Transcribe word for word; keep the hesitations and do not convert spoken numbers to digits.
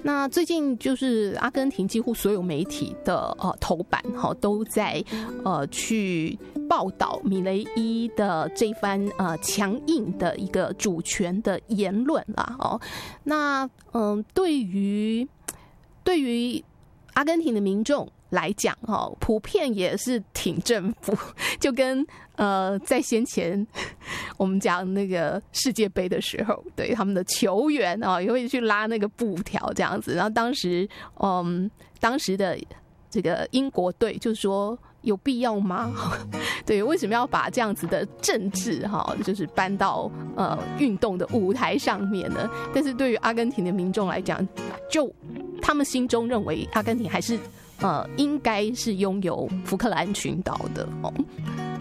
那最近就是阿根廷几乎所有媒体的呃头版哈、哦、都在呃去报道米雷伊的这番呃强硬的一个主权的言论啦哦。那嗯、呃，对于对于阿根廷的民众来讲，哈，普遍也是挺政府，就跟呃在先前我们讲那个世界杯的时候，对他们的球员啊，也会去拉那个布条这样子。然后当时，嗯，当时的这个英国队就说有必要吗？对，为什么要把这样子的政治哈，就是搬到呃运动的舞台上面呢？但是对于阿根廷的民众来讲，就他们心中认为阿根廷还是呃应该是拥有福克兰群岛的哦。